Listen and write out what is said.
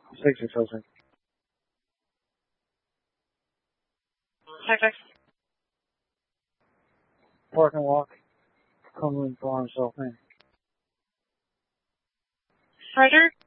660. Text. Park and walk. Cumberland Farm, South Main. Roger.